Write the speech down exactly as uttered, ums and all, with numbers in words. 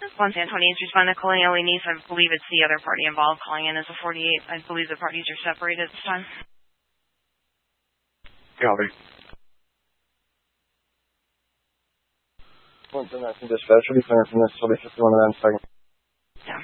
Los Antonians responded calling L A Nice. I believe it's the other party involved calling in as a forty-eight. I believe the parties are separated at this time. Copy. One to Dispatch, return from this, so they just want to second.